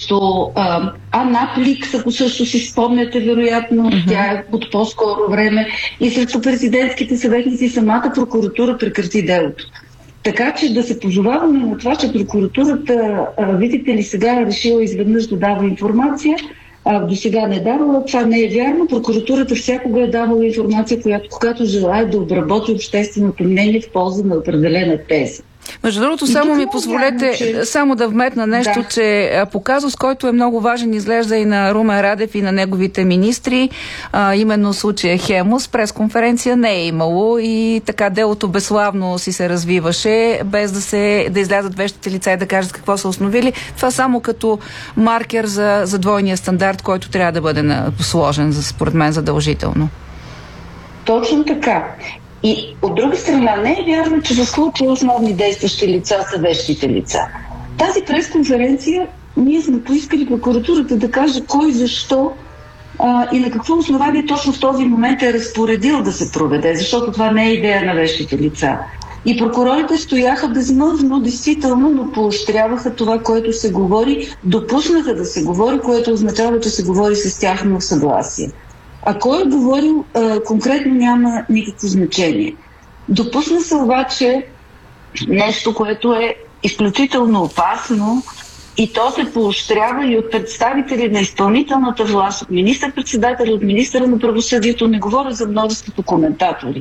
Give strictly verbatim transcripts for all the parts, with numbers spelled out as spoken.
срещу а, Ана Пликс, ако също си спомняте, вероятно, mm-hmm. тя е от по-скоро време, и срещу президентските съветници. Самата прокуратура прекрати делото. Така че да се позоваваме на това, че прокуратурата, а, видите ли, сега е решила изведнъж да дава информация, а до сега не е давала, това не е вярно. Прокуратурата всякога е давала информация, която, когато желае да обработи общественото мнение в полза на определена теза. Между другото, само ми позволете вярно, че... само да вметна нещо, да. че по казус, който е много важен, изглежда и на Румен Радев и на неговите министри, а, именно случая Хемус, пресконференция не е имало и така делото безславно си се развиваше, без да се да излязат вещите лица и да кажат какво са установили. Това само като маркер за, за двойния стандарт, който трябва да бъде на, сложен, за, според мен, задължително. Точно така. И от друга страна, не е вярно, че за случая основни действащи лица са вещите лица. Тази пресконференция ние сме поискали прокуратурата да каже кой, защо а, и на какво основание точно в този момент е разпоредил да се проведе, защото това не е идея на вещите лица. И прокурорите стояха безмълвно, действително, но поощряваха това, което се говори, допуснаха да се говори, което означава, че се говори с тяхно съгласие. А кой е говорил, а, конкретно няма никакво значение. Допусна се обаче нещо, което е изключително опасно и то се поощрява и от представители на изпълнителната власт, от министър-председателя, от министъра на правосъдието, не говоря за множеството коментатори.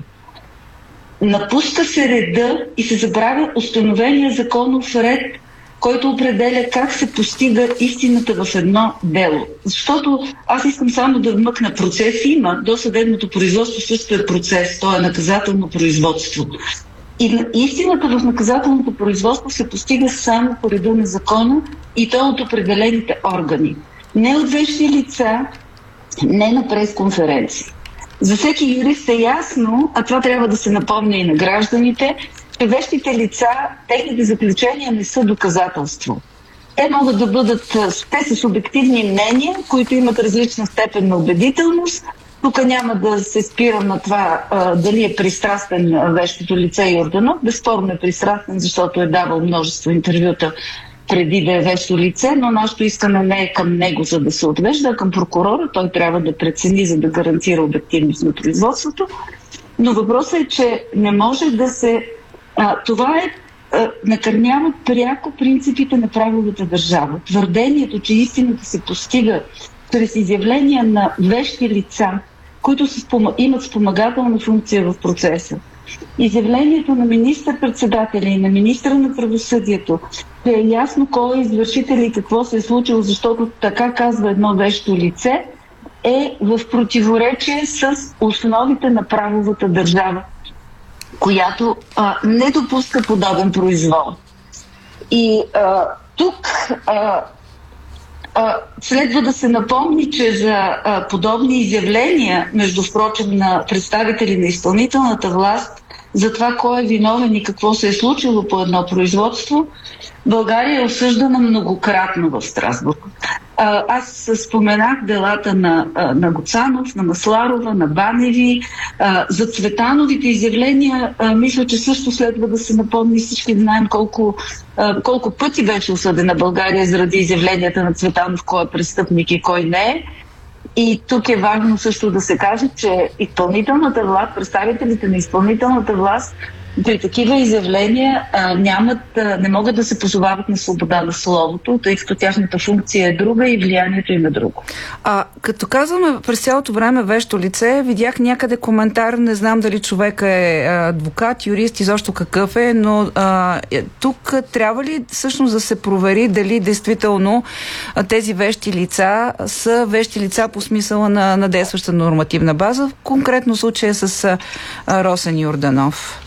Напуска се реда и се забравя установения законов ред, който определя как се постига истината в едно дело. Защото аз искам само да вмъкна, процес има, досъдебното производство също е процес, то е наказателно производство. И истината в наказателното производство се постига само по реда на закона и то от определените органи. Не от вещи лица, не на пресконференции. За всеки юрист е ясно, а това трябва да се напомня и на гражданите, че вещите лица, техните заключения не са доказателство. Те могат да бъдат, те са субективни мнения, които имат различна степен на убедителност. Тук няма да се спирам на това а, дали е пристрастен вещото лице Йорданов. Безспорно е пристрастен, защото е давал множество интервюта преди да е вещо лице, но нашето искане не е към него, за да се отвежда, а към прокурора. Той трябва да прецени, за да гарантира обективност на производството. Но въпросът е, че не може да се... А, това е а, накърнява пряко принципите на правовата държава. Твърдението, че истината се постига чрез изявления на вещи лица, които се спом... имат спомагателна функция в процеса. Изявлението на министър-председателя и на министъра на правосъдието, че е ясно кой е извършител и какво се е случило, защото така казва едно вещо лице, е в противоречие с основите на правовата държава, която а, не допуска подобен произвол. И а, тук а, а, следва да се напомни, че за а, подобни изявления, между впрочем на представители на изпълнителната власт, за това кой е виновен и какво се е случило по едно производство, България е осъждана многократно в Страсбург. А, аз споменах делата на, на Гоцанов, на Масларова, на Баневи. А, за Цветановите изявления а, мисля, че също следва да се напомни. Всички знаем колко, а, колко пъти беше осъдена България заради изявленията на Цветанов, кой е престъпник и кой не е. И тук е важно също да се каже, че изпълнителната власт, представителите на изпълнителната власт при такива изявления а, нямат, а, не могат да се позовават на свобода на словото, тъй като тяхната функция е друга и влиянието им е друго. А като казваме през цялото време вещо лице, видях някъде коментар, не знам дали човек е адвокат, юрист, изобщо какъв е, но а, тук трябва ли всъщност да се провери дали действително а, тези вещи лица са вещи лица по смисъла на, на действаща нормативна база, в конкретно случая с а, Росен Йорданов?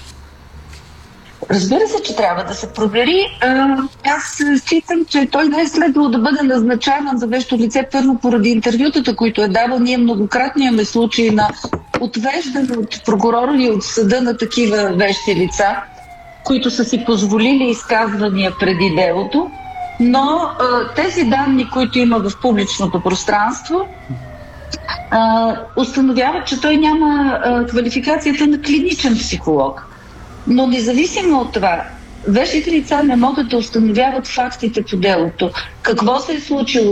Разбира се, че трябва да се провери. Аз считам, че той не е следвало да бъде назначаван за вещо лице първо поради интервютата, които е давал. Ние многократно имаме случаи на отвеждане от прокурора и от съда на такива вещи лица, които са си позволили изказвания преди делото. Но тези данни, които има в публичното пространство, установяват, че той няма квалификацията на клиничен психолог. Но независимо от това, вещите лица не могат да установяват фактите по делото. Какво се е случило,